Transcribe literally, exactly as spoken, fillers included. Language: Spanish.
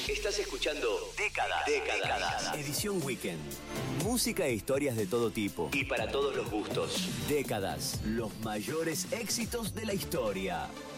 Estás escuchando Décadas. Décadas. Edición Weekend. Música e historias de todo tipo. Y para todos los gustos. Décadas. Los mayores éxitos de la historia.